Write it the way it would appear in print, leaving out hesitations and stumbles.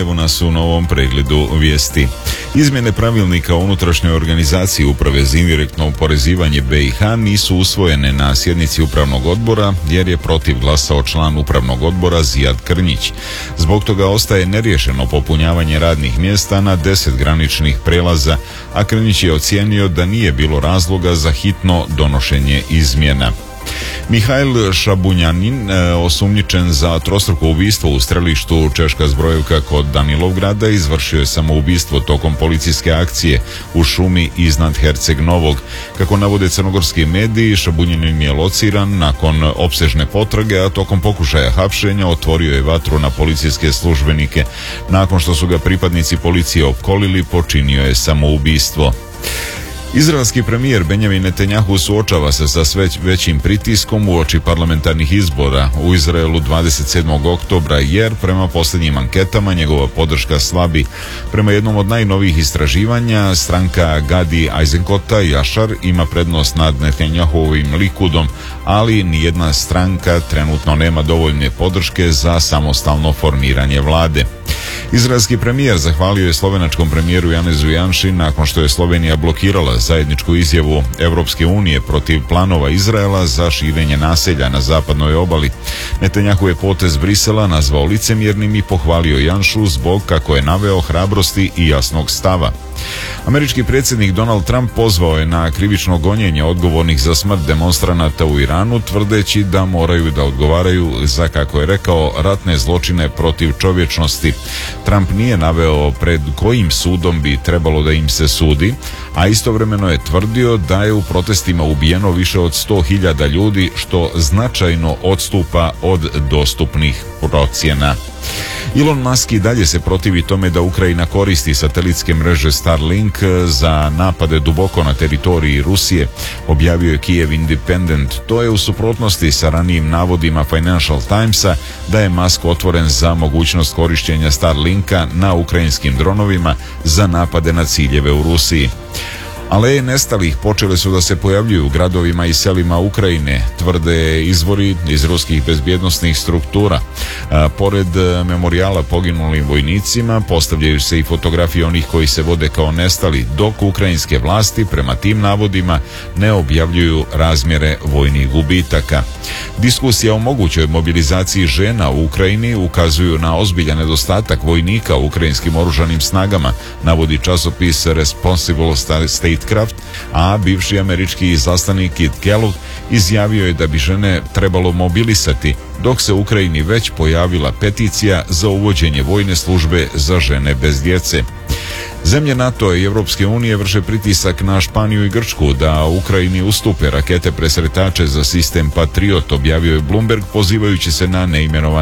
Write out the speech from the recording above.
evo nas u novom pregledu vijesti. Izmjene pravilnika o unutrašnjoj organizaciji Uprave za indirektno oporezivanje BiH nisu usvojene na sjednici Upravnog odbora jer je protiv glasao član Upravnog odbora Zijad Krnjić. Zbog toga ostaje neriješeno popunjavanje radnih mjesta na 10 graničnih prelaza, a Krnjić je ocijenio da nije bilo razloga za hitno donošenje izmjena. Mihail Šabunjanin, osumnjičen za trostruko ubistvo u strelištu Češka Zbrojevka kod Danilovgrada, izvršio je samoubistvo tokom policijske akcije u šumi iznad Herceg Novog. Kako navode crnogorski mediji, Šabunjanin je lociran nakon opsežne potrage, a tokom pokušaja hapšenja otvorio je vatru na policijske službenike. Nakon što su ga pripadnici policije opkolili, počinio je samoubistvo. Izraelski premijer Benjamin Netanjahu suočava se sa sve većim pritiskom uoči parlamentarnih izbora u Izraelu 27. oktobra jer prema posljednjim anketama njegova podrška slabi. Prema jednom od najnovijih istraživanja, stranka Gadi Eisenkota Jašar ima prednost nad Netanjahuovim Likudom, ali nijedna stranka trenutno nema dovoljne podrške za samostalno formiranje vlade. Izraelski premijer zahvalio je slovenačkom premijeru Janezu Janši nakon što je Slovenija blokirala zajedničku izjavu Europske unije protiv planova Izraela za širenje naselja na zapadnoj obali. Netanjahu je potez Brisela nazvao licemjernim i pohvalio Janšu zbog, kako je naveo, hrabrosti i jasnog stava. Američki predsjednik Donald Trump pozvao je na krivično gonjenje odgovornih za smrt demonstranata u Iranu, tvrdeći da moraju da odgovaraju za, kako je rekao, ratne zločine protiv čovječnosti. Trump nije naveo pred kojim sudom bi trebalo da im se sudi, a istovremeno je tvrdio da je u protestima ubijeno više od 100.000 ljudi, što značajno odstupa od dostupnih procjena. Elon Musk i dalje se protivi tome da Ukrajina koristi satelitske mreže Starlink za napade duboko na teritoriji Rusije, objavio je Kiev Independent. To je u suprotnosti sa ranijim navodima Financial Timesa da je Musk otvoren za mogućnost korištenja Starlinka na ukrajinskim dronovima za napade na ciljeve u Rusiji. Aleje nestalih počele su da se pojavljuju u gradovima i selima Ukrajine, tvrde izvori iz ruskih bezbjednosnih struktura. Pored memorijala poginulim vojnicima postavljaju se i fotografije onih koji se vode kao nestali, dok ukrajinske vlasti prema tim navodima ne objavljuju razmjere vojnih gubitaka. Diskusija o mogućoj mobilizaciji žena u Ukrajini ukazuju na ozbiljan nedostatak vojnika u ukrajinskim oružanim snagama, navodi časopis Responsible Statecraft, a bivši američki izaslanik Kit Kellogg izjavio je da bi žene trebalo mobilisati, dok se u Ukrajini već pojavila peticija za uvođenje vojne službe za žene bez djece. Zemlje NATO i Europske unije vrše pritisak na Španiju i Grčku da Ukrajini ustupe rakete presretače za sistem Patriot, objavio je Bloomberg pozivajući se na neimenovane